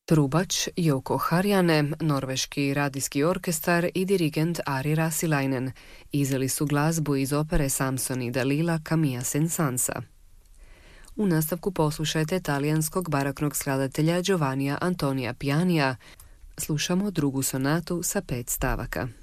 Trubač Jouko Harjanne, norveški radijski orkestar i dirigent Ari Rasilainen izveli su glazbu iz opere Samson i Dalila Camilla Saint-Sansa. U nastavku poslušajte talijanskog baroknog skladatelja Giovannija Antonija Pianija. Slušamo drugu sonatu sa 5 stavaka.